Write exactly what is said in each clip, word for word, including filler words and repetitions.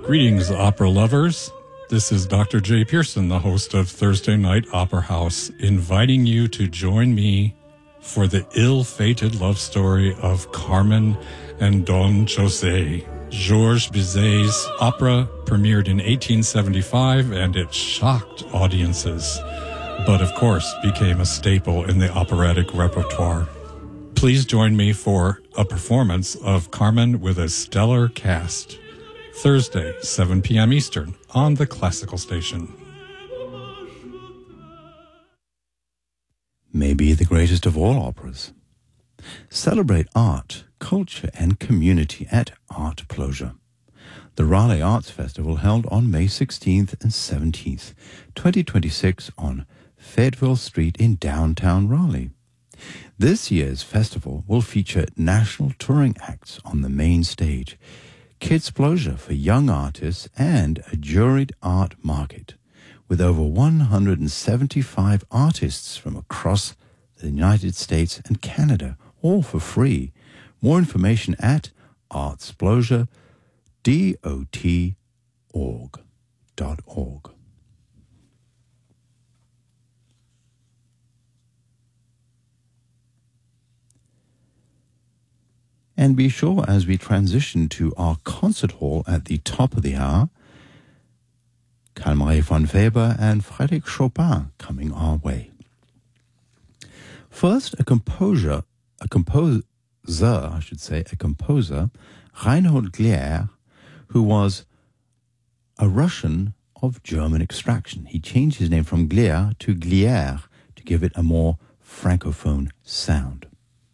Greetings, opera lovers. This is Doctor Jay Pearson, the host of Thursday Night Opera House, inviting you to join me for the ill-fated love story of Carmen and Don José. Georges Bizet's opera premiered in eighteen seventy-five, and it shocked audiences, but of course became a staple in the operatic repertoire. Please join me for a performance of Carmen with a stellar cast. Thursday, seven p.m. Eastern, on the Classical Station. Maybe the greatest of all operas. Celebrate art, culture, and community at Artplosia. The Raleigh Arts Festival held on May sixteenth and seventeenth, twenty twenty-six on Fayetteville Street in downtown Raleigh. This year's festival will feature national touring acts on the main stage, Kidsplosia for young artists, and a juried art market, with over one hundred seventy-five artists from across the United States and Canada, all for free. More information at artsplosia dot org. And be sure, as we transition to our concert hall at the top of the hour, Karl-Marie von Weber and Frédéric Chopin coming our way. First, a composer, a composer, I should say, a composer, Reinhold Glier, who was a Russian of German extraction. He changed his name from Glier to Glier to give it a more francophone sound.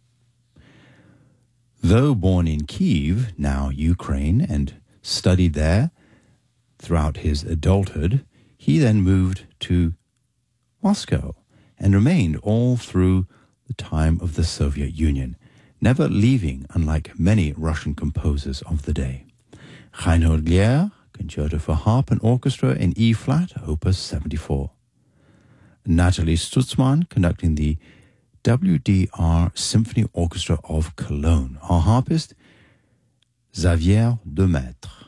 Though born in Kyiv, now Ukraine, and studied there throughout his adulthood, he then moved to Moscow and remained all through the time of the Soviet Union, never leaving, unlike many Russian composers of the day. Reinhold Glier, Concerto for Harp and Orchestra in E-flat, Opus seventy-four. Nathalie Stutzmann conducting the W D R Symphony Orchestra of Cologne. Our harpist, Xavier Demaitre.